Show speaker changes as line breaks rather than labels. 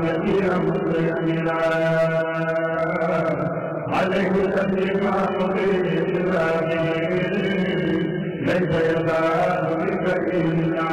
نذيرا مطمئنا عليه تسليم عقبه ليس يزال بك إلا